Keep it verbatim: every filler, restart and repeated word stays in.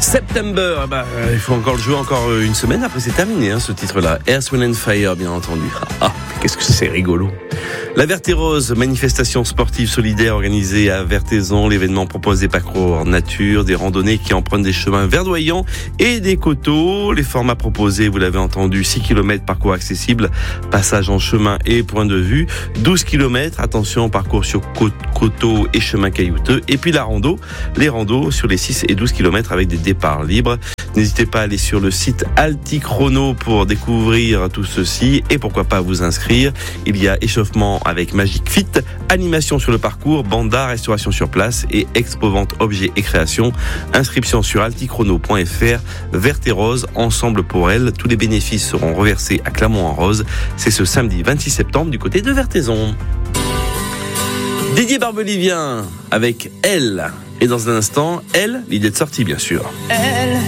September, ah bah, il faut encore le jouer encore une semaine, après c'est terminé hein, ce titre-là. Earth, Wind and Fire, bien entendu. Ah, qu'est-ce que c'est rigolo. La Vert-et-Rose, manifestation sportive solidaire organisée à Vertaison. L'événement propose des parcours en nature, des randonnées qui empruntent des chemins verdoyants et des coteaux. Les formats proposés, vous l'avez entendu, six kilomètres parcours accessible, passage en chemin et point de vue. douze kilomètres, attention, parcours sur coteaux et chemins caillouteux. Et puis la rando, les randos sur les six et douze kilomètres avec des départs libres. N'hésitez pas à aller sur le site Altichrono pour découvrir tout ceci et pourquoi pas vous inscrire. Il y a échauffement avec Magic Fit, animation sur le parcours, bande d'art, restauration sur place et expo vente objets et créations. Inscription sur altichrono point f r. Vert-et-Rose, ensemble pour elle. Tous les bénéfices seront reversés à Clermont-en-Rose. C'est ce samedi vingt-six septembre du côté de Vertaison. Didier Barbelivien avec Elle. Et dans un instant, Elle, l'idée de sortie bien sûr. Elle.